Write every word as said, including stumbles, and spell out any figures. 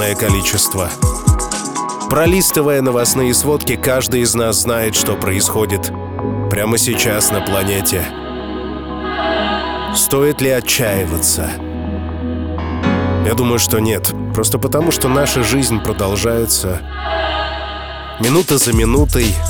количество. Пролистывая новостные сводки, каждый из нас знает, что происходит прямо сейчас на планете. Стоит ли отчаиваться? Я думаю, что нет. Просто потому, что наша жизнь продолжается минута за минутой,